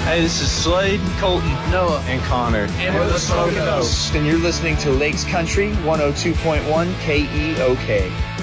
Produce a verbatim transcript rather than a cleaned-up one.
Hey, this is Slade, Colton, Noah, and Connor. And we're the Smoking Oaks. And you're listening to Lakes Country one oh two point one K E O K.